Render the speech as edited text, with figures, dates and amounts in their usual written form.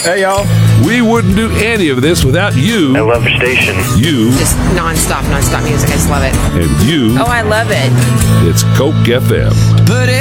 Hey, y'all. We wouldn't do any of this without you. I love your station. You. Just nonstop music. I just love it. And you. Oh, I love it. It's Coke FM. But